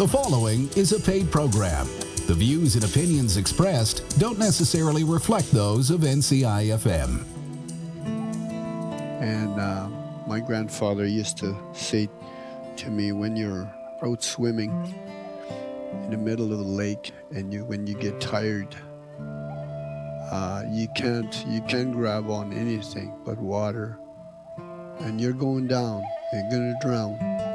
The following is a paid program. The views and opinions expressed don't necessarily reflect those of NCI-FM. And my grandfather used to say to me, when you're out swimming in the middle of the lake and when you get tired, you can't grab on anything but water, and you're going down. You're gonna drown.